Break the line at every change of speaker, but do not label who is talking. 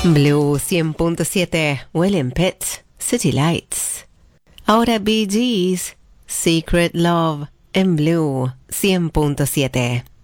Blue 100.7, William Pitt, City Lights. Ahora Bee Gees, Secret Love, en Blue 100.7.